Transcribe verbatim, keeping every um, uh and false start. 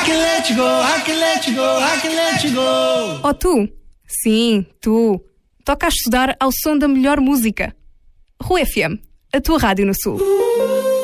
can let you go, I can let you go, I can let you go. Oh tu, sim, tu, toca a estudar ao som da melhor música. Rua F M, a tua rádio no Sul.